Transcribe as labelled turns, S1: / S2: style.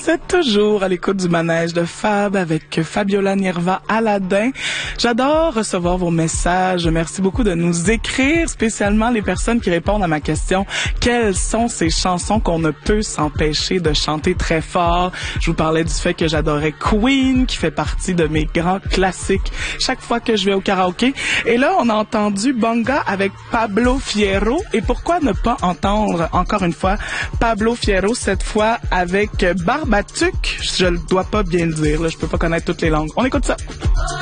S1: Vous êtes toujours à l'écoute du manège de Fab avec Fabiola Nirva Aladin. J'adore recevoir vos messages. Merci beaucoup de nous écrire, spécialement les personnes qui répondent à ma question. Quelles sont ces chansons qu'on ne peut s'empêcher de chanter très fort? Je vous parlais du fait que j'adorais Queen, qui fait partie de mes grands classiques chaque fois que je vais au karaoké. Et là, on a entendu Bonga avec Pablo Fierro. Et pourquoi ne pas entendre encore une fois Pablo Fierro, cette fois avec Barbatuc? Je ne dois pas bien le dire, là, je peux pas connaître toutes les langues. On écoute ça.